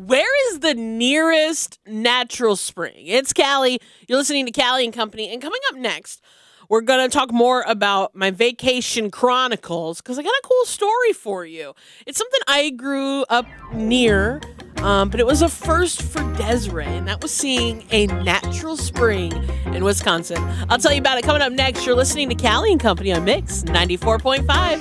where is the nearest natural spring? It's Callie. You're listening to Callie and Company. And coming up next, we're going to talk more about my vacation chronicles because I got a cool story for you. It's something I grew up near, but it was a first for Desiree, and that was seeing a natural spring in Wisconsin. I'll tell you about it coming up next. You're listening to Callie and Company on Mix 94.5.